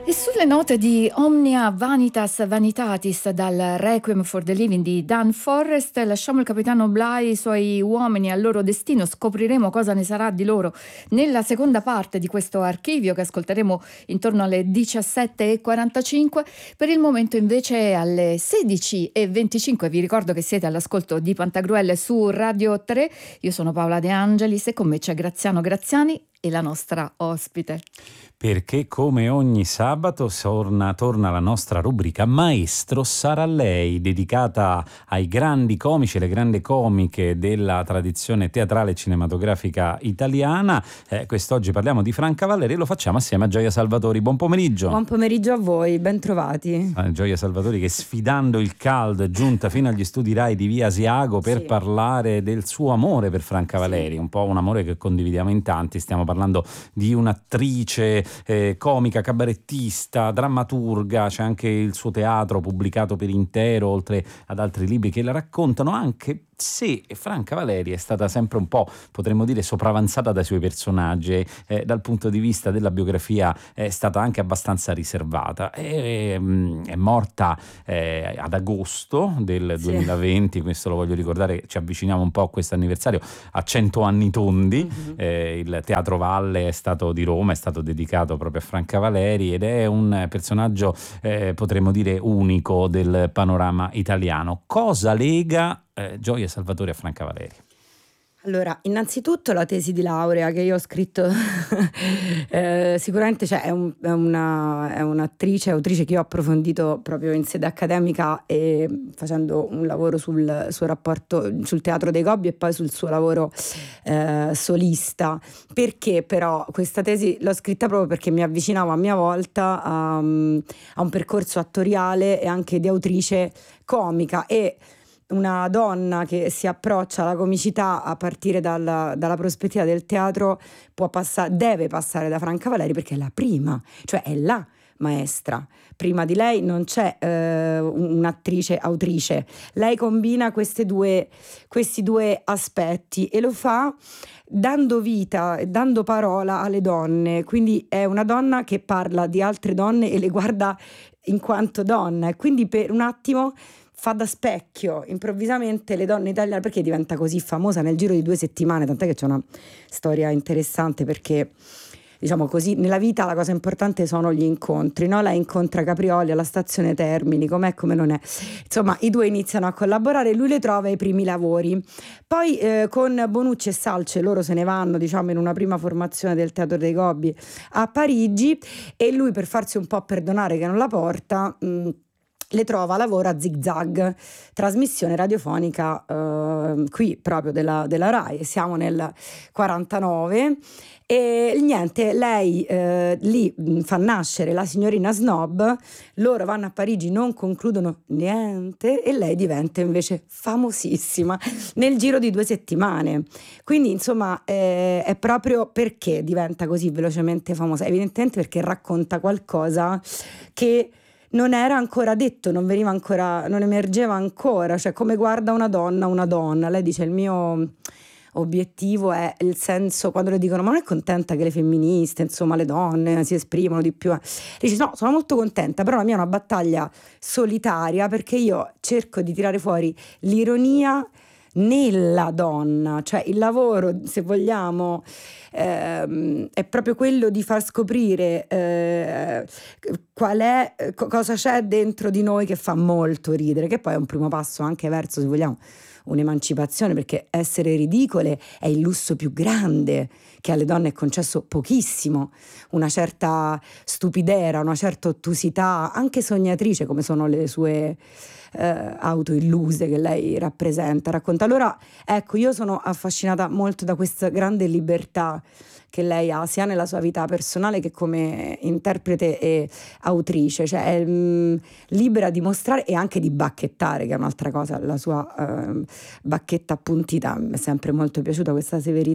E sulle note di Omnia Vanitas Vanitatis dal Requiem for the Living di Dan Forrest lasciamo il capitano Bligh, i suoi uomini al loro destino. Scopriremo cosa ne sarà di loro nella seconda parte di questo archivio che ascolteremo intorno alle 17:45. Per il momento invece alle 16:25 vi ricordo che siete all'ascolto di Pantagruel su Radio 3. Io sono Paola De Angelis e con me c'è Graziano Graziani e la nostra ospite. Perché come ogni sabato torna la nostra rubrica Maestro sarà lei, dedicata ai grandi comici e le grandi comiche della tradizione teatrale e cinematografica italiana. Quest'oggi parliamo di Franca Valeri e lo facciamo assieme a Gioia Salvatori. Buon pomeriggio. Buon pomeriggio a voi, ben trovati. Gioia Salvatori che, sfidando il caldo, è giunta fino agli studi Rai di Via Asiago per parlare del suo amore per Franca Valeri, un po' un amore che condividiamo in tanti. Stiamo parlando di un'attrice comica, cabarettista, drammaturga, c'è anche il suo teatro pubblicato per intero, oltre ad altri libri che la raccontano, anche se Franca Valeri è stata sempre un po', potremmo dire, sopravanzata dai suoi personaggi, dal punto di vista della biografia è stata anche abbastanza riservata. È morta ad agosto del 2020, questo lo voglio ricordare, ci avviciniamo un po' a questo anniversario, a 100 anni tondi. Il Teatro Valle di Roma è stato dedicato proprio a Franca Valeri ed è un personaggio, potremmo dire, unico del panorama italiano. Cosa lega Gioia Salvatori a Franca Valeri? Allora, innanzitutto la tesi di laurea che io ho scritto sicuramente è un'attrice, autrice che io ho approfondito proprio in sede accademica e facendo un lavoro sul suo rapporto sul Teatro dei Gobbi e poi sul suo lavoro solista. Perché però questa tesi l'ho scritta proprio perché mi avvicinavo a mia volta a un percorso attoriale e anche di autrice comica, e una donna che si approccia alla comicità a partire dalla prospettiva del teatro deve passare da Franca Valeri, perché è la prima, cioè è la maestra. Prima di lei non c'è un'attrice autrice. Lei combina questi due aspetti e lo fa dando vita e dando parola alle donne. Quindi è una donna che parla di altre donne e le guarda in quanto donna, e quindi per un attimo fa da specchio improvvisamente le donne italiane. Perché diventa così famosa nel giro di 2 settimane? Tant'è che c'è una storia interessante, perché diciamo così, nella vita la cosa importante sono gli incontri, no? Lei incontra Caprioli alla stazione Termini, com'è come non è, insomma i due iniziano a collaborare, lui le trova ai primi lavori, poi con Bonucci e Salce loro se ne vanno, diciamo, in una prima formazione del Teatro dei Gobbi a Parigi, e lui, per farsi un po' perdonare che non la porta, le trova lavoro a Zig Zag, trasmissione radiofonica qui proprio della Rai. Siamo nel 49 e niente, lei lì fa nascere la signorina Snob, loro vanno a Parigi, non concludono niente e lei diventa invece famosissima nel giro di 2 settimane. Quindi insomma è proprio perché diventa così velocemente famosa, evidentemente perché racconta qualcosa che non era ancora detto, non emergeva ancora, cioè come guarda una donna. Lei dice: il mio obiettivo è il senso, quando le dicono ma non è contenta che le femministe, insomma le donne si esprimono di più, dice no, sono molto contenta, però la mia è una battaglia solitaria, perché io cerco di tirare fuori l'ironia nella donna, cioè il lavoro, se vogliamo, è proprio quello di far scoprire cosa c'è dentro di noi che fa molto ridere, che poi è un primo passo anche verso, se vogliamo, un'emancipazione, perché essere ridicole è il lusso più grande che alle donne è concesso pochissimo, una certa stupidera, una certa ottusità, anche sognatrice, come sono le sue autoilluse che lei racconta. Allora ecco, io sono affascinata molto da questa grande libertà che lei ha, sia nella sua vita personale che come interprete e autrice, cioè è libera di mostrare e anche di bacchettare, che è un'altra cosa, la sua bacchetta appuntita. Mi è sempre molto piaciuta questa severità.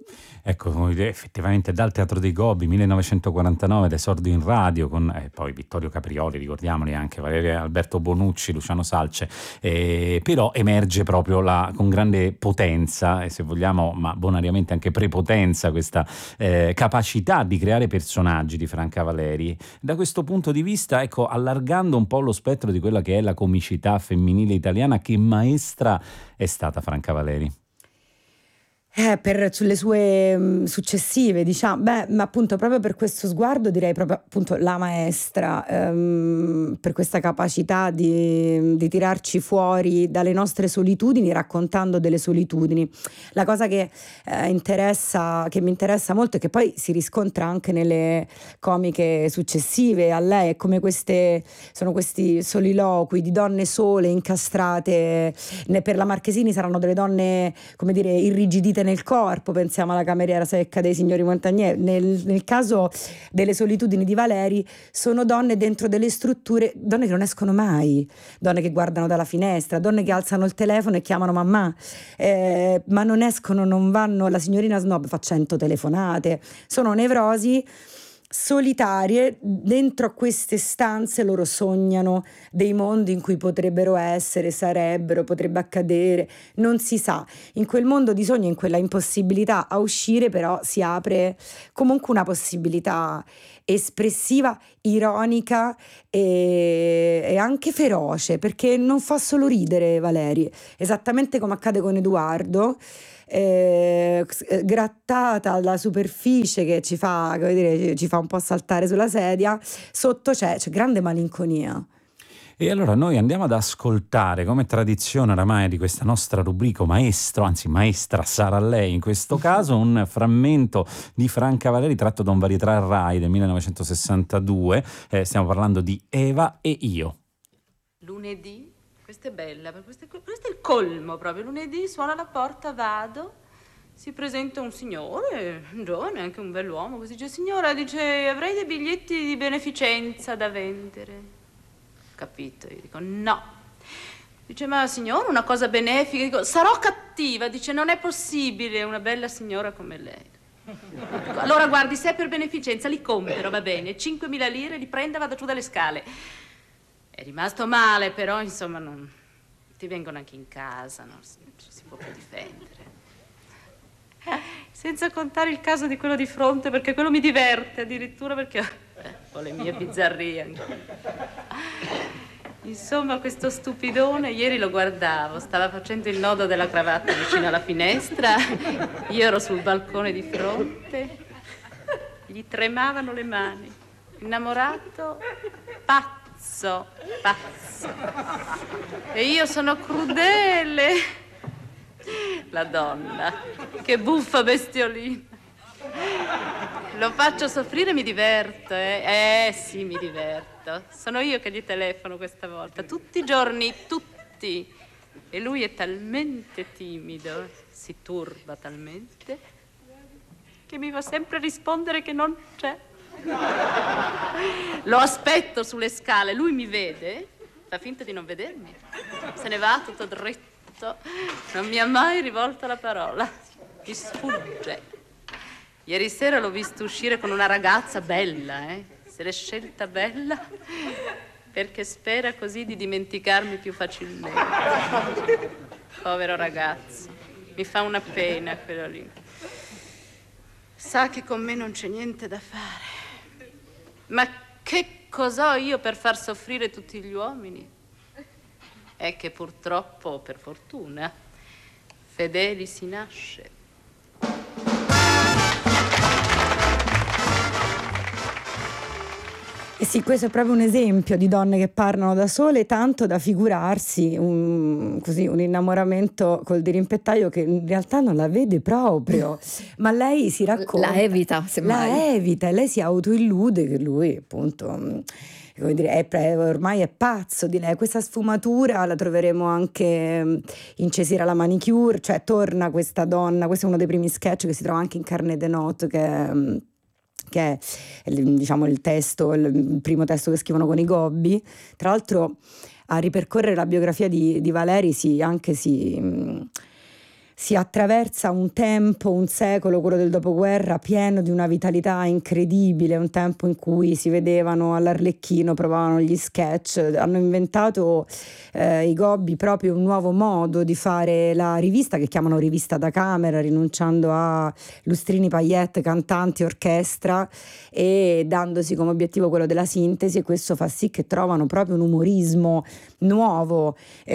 Ecco, come dire, effettivamente dal Teatro dei Gobbi, 1949, d'esordio in radio con poi Vittorio Caprioli, ricordiamoli, anche Valerio Alberto Bonucci, Luciano Salce, però emerge proprio con grande potenza e, se vogliamo, ma bonariamente anche prepotenza, questa capacità di creare personaggi di Franca Valeri. Da questo punto di vista, ecco, allargando un po' lo spettro di quella che è la comicità femminile italiana, che maestra è stata Franca Valeri? Sulle sue successive, diciamo, ma appunto proprio per questo sguardo direi proprio appunto la maestra, per questa capacità di tirarci fuori dalle nostre solitudini raccontando delle solitudini. La cosa che mi interessa molto e che poi si riscontra anche nelle comiche successive a lei è come sono questi soliloqui di donne sole incastrate, per la Marchesini saranno delle donne, come dire, irrigidite nel corpo, pensiamo alla cameriera secca dei signori Montagnier. Nel caso delle solitudini di Valeri sono donne dentro delle strutture, donne che non escono mai, donne che guardano dalla finestra, donne che alzano il telefono e chiamano mamma, ma non escono, non vanno. La signorina Snob fa 100 telefonate, sono nevrosi solitarie. Dentro a queste stanze loro sognano dei mondi in cui potrebbero essere, sarebbero, potrebbe accadere, non si sa. In quel mondo di sogno, in quella impossibilità a uscire, però si apre comunque una possibilità espressiva, ironica e anche feroce, perché non fa solo ridere Valeri, esattamente come accade con Edoardo. Grattata alla superficie che ci fa, come dire, ci fa un po' saltare sulla sedia, sotto c'è grande malinconia. E allora noi andiamo ad ascoltare, come tradizione oramai di questa nostra rubrica, maestra sarà lei in questo caso, un frammento di Franca Valeri tratto da un varietà Rai del 1962. Stiamo parlando di Eva e io. Lunedì, questa è bella, questo è il colmo proprio. Lunedì suona la porta, vado, si presenta un signore, un giovane, anche un bell'uomo, così dice: signora, dice, avrei dei biglietti di beneficenza da vendere. Capito? Io dico no. Dice: ma signora, una cosa benefica? Dico: sarò cattiva. Dice: non è possibile, una bella signora come lei. Dico: allora guardi, se è per beneficenza li compro, va bene, 5.000 lire, li prenda e vado giù dalle scale. È rimasto male, però insomma non ti vengono anche in casa, non si può più difendere. Senza contare il caso di quello di fronte, perché quello mi diverte addirittura, perché ho le mie bizzarrie. Insomma, questo stupidone, ieri lo guardavo, stava facendo il nodo della cravatta vicino alla finestra, io ero sul balcone di fronte, gli tremavano le mani, innamorato, pazzo. E io sono crudele. La donna, che buffa bestiolina. Lo faccio soffrire e mi diverto, sì, mi diverto. Sono io che gli telefono questa volta, tutti i giorni, tutti. E lui è talmente timido, si turba talmente, che mi fa sempre rispondere che non c'è. Lo aspetto sulle scale, lui mi vede, fa finta di non vedermi, se ne va tutto dritto, non mi ha mai rivolto la parola, mi sfugge. Ieri sera l'ho visto uscire con una ragazza bella, se l'è scelta bella perché spera così di dimenticarmi più facilmente. Povero ragazzo, mi fa una pena quello lì. Sa che con me non c'è niente da fare. Ma che cos'ho io per far soffrire tutti gli uomini? È che purtroppo, per fortuna, fedeli si nasce. E sì, questo è proprio un esempio di donne che parlano da sole, tanto da figurarsi un innamoramento col dirimpettaio che in realtà non la vede proprio, ma lei si racconta. La evita, semmai. La evita e lei si autoillude che lui, appunto, come dire, ormai è pazzo di lei. Questa sfumatura la troveremo anche in Cesira la manicure, cioè torna questa donna, questo è uno dei primi sketch che si trova anche in Carnet des Notes, che è diciamo il primo testo che scrivono con i Gobbi. Tra l'altro a ripercorrere la biografia di Valeri si si attraversa un tempo, un secolo, quello del dopoguerra, pieno di una vitalità incredibile, un tempo in cui si vedevano all'Arlecchino, provavano gli sketch, hanno inventato i Gobbi proprio un nuovo modo di fare la rivista, che chiamano rivista da camera, rinunciando a lustrini, paillette, cantanti, orchestra, e dandosi come obiettivo quello della sintesi, e questo fa sì che trovano proprio un umorismo nuovo,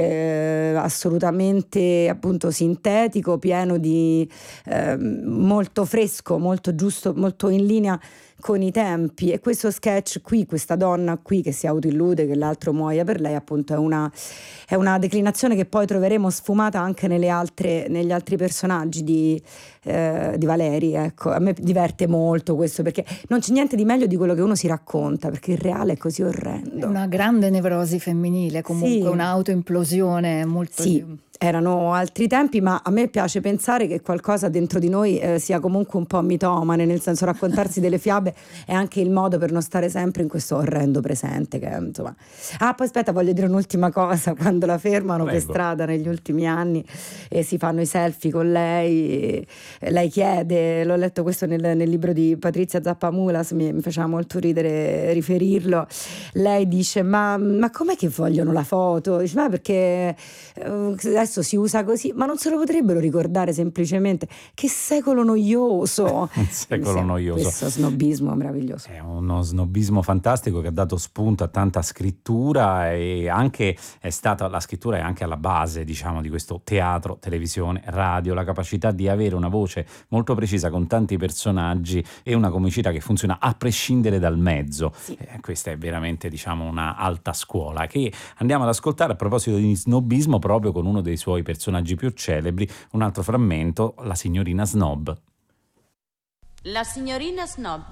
assolutamente appunto sintetico, pieno di molto fresco, molto giusto, molto in linea con i tempi. E questo sketch qui, questa donna qui che si autoillude che l'altro muoia per lei, appunto è una declinazione che poi troveremo sfumata anche negli altri personaggi di Valeri. Ecco, a me diverte molto questo, perché non c'è niente di meglio di quello che uno si racconta, perché il reale è così orrendo. Una grande nevrosi femminile, comunque sì. Un'autoimplosione molto... Sì. Erano altri tempi, ma a me piace pensare che qualcosa dentro di noi sia comunque un po' mitomane, nel senso, raccontarsi delle fiabe è anche il modo per non stare sempre in questo orrendo presente che insomma. Ah, poi aspetta, voglio dire un'ultima cosa: quando la fermano per strada negli ultimi anni e si fanno i selfie con lei, lei chiede, l'ho letto questo nel libro di Patrizia Zappamulas, mi faceva molto ridere riferirlo, lei dice ma com'è che vogliono la foto? Dice, ma perché adesso si usa così, ma non se lo potrebbero ricordare semplicemente? Che secolo noioso. Un secolo noioso. Questo snobismo meraviglioso. È uno snobismo fantastico che ha dato spunto a tanta scrittura, e anche la scrittura è anche alla base, diciamo, di questo teatro, televisione, radio, la capacità di avere una voce molto precisa con tanti personaggi e una comicità che funziona a prescindere dal mezzo. Sì. Questa è veramente, diciamo, una alta scuola che andiamo ad ascoltare a proposito di snobismo proprio con uno dei suoi personaggi più celebri, un altro frammento, la signorina Snob. La signorina Snob.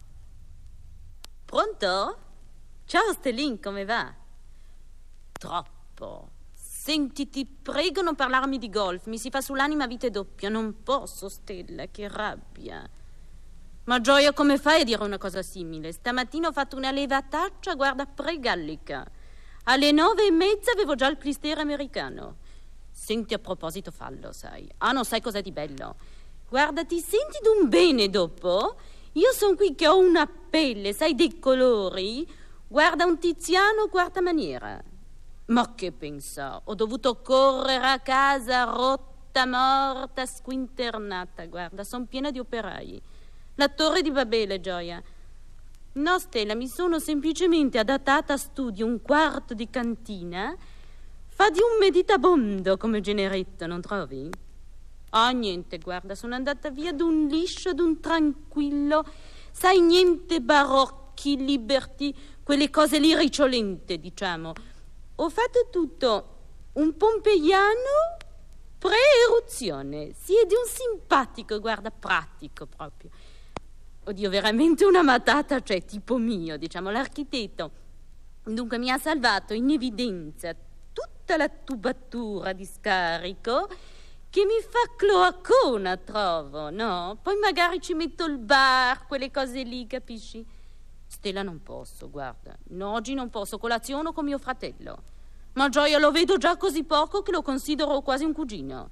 Pronto? Ciao Stellin, come va? Troppo. Senti, ti prego non parlarmi di golf, mi si fa sull'anima vite doppia, non posso, Stella, che rabbia. Ma Gioia, come fai a dire una cosa simile? Stamattina ho fatto una levataccia, guarda, pregallica. Alle 9:30 avevo già il clistero americano. Senti, a proposito, fallo, sai. Ah, non sai cos'è di bello. Guarda, ti senti d'un bene dopo? Io son qui che ho una pelle, sai, dei colori. Guarda, un Tiziano quarta maniera. Ma che pensa? Ho dovuto correre a casa, rotta, morta, squinternata. Guarda, son piena di operai. La torre di Babele, Gioia. No, Stella, mi sono semplicemente adattata a studio un quarto di cantina. Fa di un meditabondo come generetto, non trovi? Ah, niente, guarda, sono andata via d'un liscio, d'un tranquillo. Sai, niente barocchi, liberty, quelle cose lì ricciolente, diciamo. Ho fatto tutto un pompeiano pre-eruzione. Sì, è di un simpatico, guarda, pratico proprio. Oddio, veramente una matata, cioè tipo mio, diciamo, l'architetto. Dunque mi ha salvato in evidenza tutta la tubatura di scarico che mi fa cloacona, trovo, no? Poi magari ci metto il bar, quelle cose lì, capisci? Stella, non posso, guarda. No, oggi non posso, colaziono con mio fratello. Ma Gioia, lo vedo già così poco che lo considero quasi un cugino.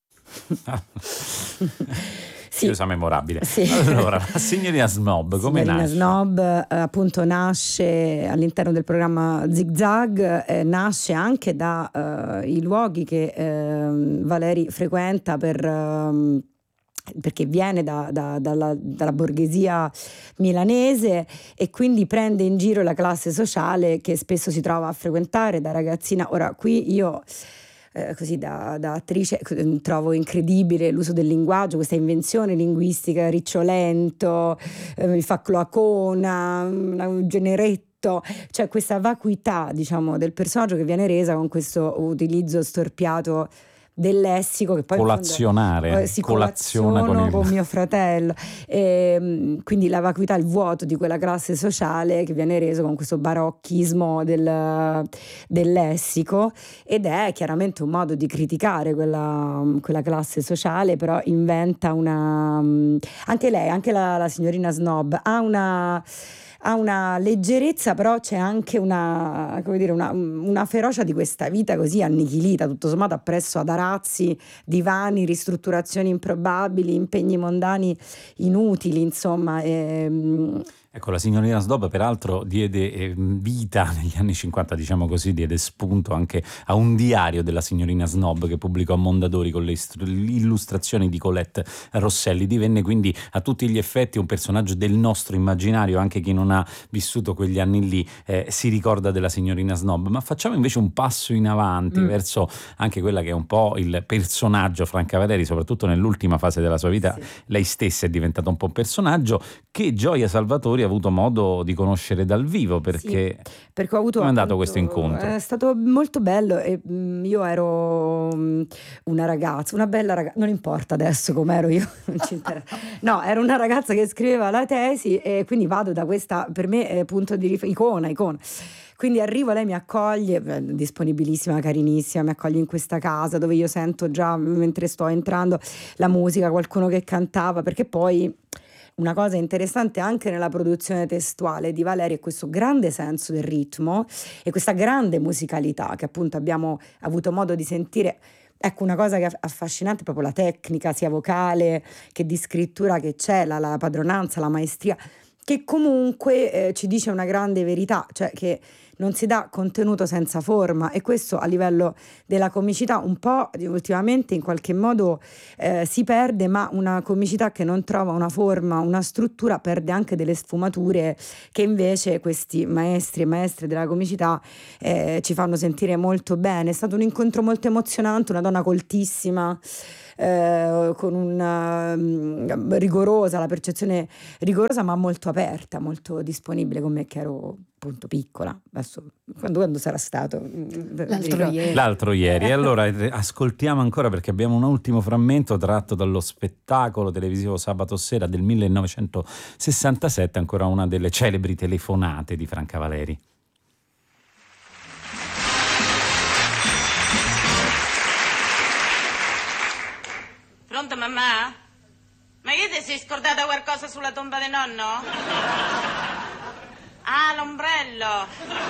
Sì. Cosa memorabile. Sì. Allora, la signorina Snob, come nasce? Snob appunto nasce all'interno del programma Zig Zag, nasce anche dai luoghi che Valeri frequenta perché viene dalla borghesia milanese e quindi prende in giro la classe sociale che spesso si trova a frequentare da ragazzina. Ora qui io così da attrice trovo incredibile l'uso del linguaggio, questa invenzione linguistica, ricciolento, mi fa cloacona, un generetto, cioè questa vacuità, diciamo, del personaggio che viene resa con questo utilizzo storpiato del lessico, che poi colazionare, colaziona con mio fratello, e quindi la vacuità, il vuoto di quella classe sociale che viene reso con questo barocchismo del lessico, ed è chiaramente un modo di criticare quella classe sociale, però inventa anche lei, anche la signorina Snob ha ha una leggerezza, però c'è anche una, come dire, una ferocia di questa vita così annichilita, tutto sommato appresso ad arazzi, divani, ristrutturazioni improbabili, impegni mondani inutili, insomma. Ecco, la signorina Snob peraltro diede vita negli anni 50, diciamo così, diede spunto anche a un diario della signorina Snob che pubblicò a Mondadori con le illustrazioni di Colette Rosselli. Divenne quindi a tutti gli effetti un personaggio del nostro immaginario, anche chi non ha vissuto quegli anni lì si ricorda della signorina Snob. Ma facciamo invece un passo in avanti verso anche quella che è un po' il personaggio Franca Valeri, soprattutto nell'ultima fase della sua vita. Sì. Lei stessa è diventata un po' un personaggio che Gioia Salvatori ha avuto modo di conoscere dal vivo, perché ho avuto, come è andato questo incontro? È stato molto bello e io ero una ragazza, una bella ragazza, non importa adesso com'ero io, non ci interessa. No, ero una ragazza che scriveva la tesi e quindi vado da questa, per me, punto di icona. Quindi arrivo, lei mi accoglie, disponibilissima, carinissima, mi accoglie in questa casa dove io sento già, mentre sto entrando, la musica, qualcuno che cantava, perché poi una cosa interessante anche nella produzione testuale di Valeri è questo grande senso del ritmo e questa grande musicalità che appunto abbiamo avuto modo di sentire. Ecco, una cosa che è affascinante è proprio la tecnica sia vocale che di scrittura che c'è, la padronanza, la maestria, che comunque ci dice una grande verità, cioè che non si dà contenuto senza forma, e questo a livello della comicità un po' ultimamente in qualche modo si perde, ma una comicità che non trova una forma, una struttura, perde anche delle sfumature che invece questi maestri e maestre della comicità ci fanno sentire molto bene. È stato un incontro molto emozionante, una donna coltissima, con una rigorosa, la percezione rigorosa ma molto aperta, molto disponibile con me che ero appunto piccola. Adesso quando sarà stato? L'altro ieri. E allora ascoltiamo ancora, perché abbiamo un ultimo frammento tratto dallo spettacolo televisivo Sabato sera del 1967, ancora una delle celebri telefonate di Franca Valeri. Pronto, mamma? Ma che ti sei scordata qualcosa sulla tomba di nonno? Ah, l'ombrello.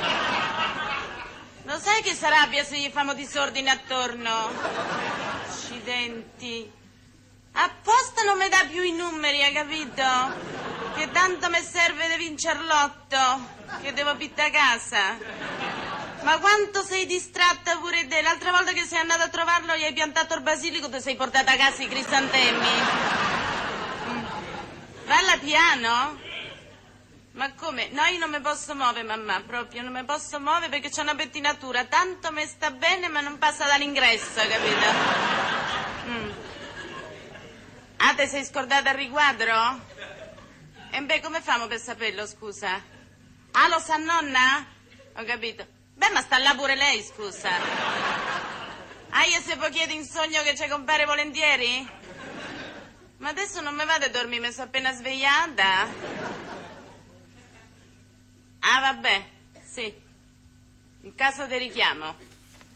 Lo sai che si arrabbia se gli famo disordine attorno? Accidenti. Apposta non mi dà più i numeri, hai capito? Che tanto mi serve di vincere l'otto, che devo pittare casa. Ma quanto sei distratta pure te? L'altra volta che sei andata a trovarlo gli hai piantato il basilico, ti sei portata a casa i crisantemi. Balla piano? Ma come? No, io non mi posso muovere, mamma, proprio non mi posso muovere perché c'è una pettinatura. Tanto mi sta bene ma non passa dall'ingresso, capito? Ah, te sei scordata al riquadro? E beh, come famo per saperlo, scusa? Ah, lo sa nonna? Ho capito. Beh, ma sta là pure lei, scusa. Ah, io se può chiedere in sogno che ci compare volentieri? Ma adesso non mi vado a dormire, mi sono appena svegliata. Ah, vabbè, sì. In caso di richiamo.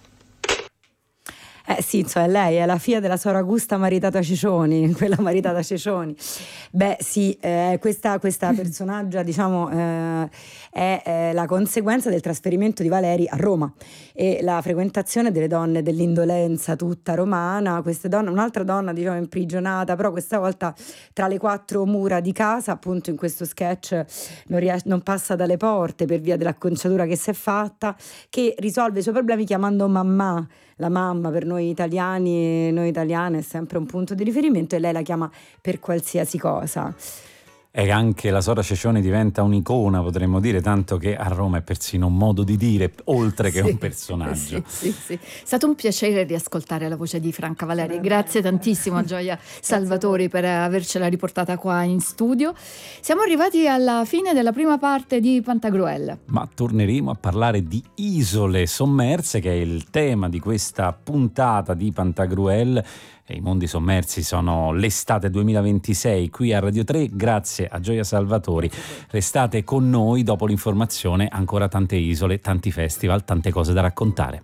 Sì, insomma, lei è la figlia della Sor Augusta maritata Cecioni, quella maritata Cecioni. Beh, sì, questa personaggia, diciamo, è la conseguenza del trasferimento di Valeri a Roma e la frequentazione delle donne dell'indolenza tutta romana. Queste donne, un'altra donna, diciamo, imprigionata, però questa volta tra le quattro mura di casa, appunto in questo sketch non passa dalle porte per via dell'acconciatura che si è fatta, che risolve i suoi problemi chiamando mamma. La mamma per noi italiani e noi italiane è sempre un punto di riferimento e lei la chiama per qualsiasi cosa. E anche la Sora Cecioni diventa un'icona, potremmo dire, tanto che a Roma è persino un modo di dire, oltre che un personaggio. Sì. È stato un piacere riascoltare la voce di Franca Valeri. Grazie tantissimo a Gioia Salvatori per avercela riportata qua in studio. Siamo arrivati alla fine della prima parte di Pantagruel. Ma torneremo a parlare di isole sommerse, che è il tema di questa puntata di Pantagruel. E i mondi sommersi sono l'estate 2026 qui a Radio 3, grazie a Gioia Salvatori. Restate con noi, dopo l'informazione ancora tante isole, tanti festival, tante cose da raccontare.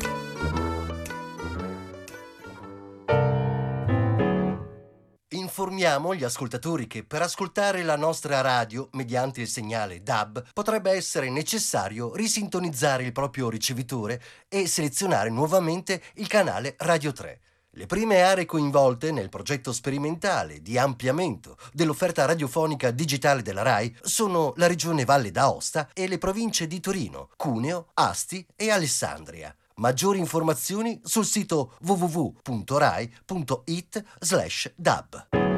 Informiamo informiamo gli ascoltatori che per ascoltare la nostra radio mediante il segnale DAB potrebbe essere necessario risintonizzare il proprio ricevitore e selezionare nuovamente il canale Radio 3. Le prime aree coinvolte nel progetto sperimentale di ampliamento dell'offerta radiofonica digitale della RAI sono la regione Valle d'Aosta e le province di Torino, Cuneo, Asti e Alessandria. Maggiori informazioni sul sito www.rai.it/dab.